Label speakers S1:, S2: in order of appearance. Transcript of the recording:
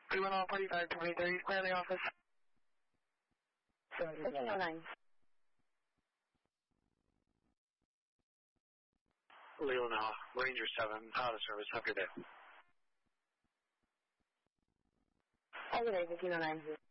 S1: 3145, 2030, clear the office.
S2: 1609.
S3: Leona, Ranger 7, out of service. Have a good day.
S2: Have a good day, 1509.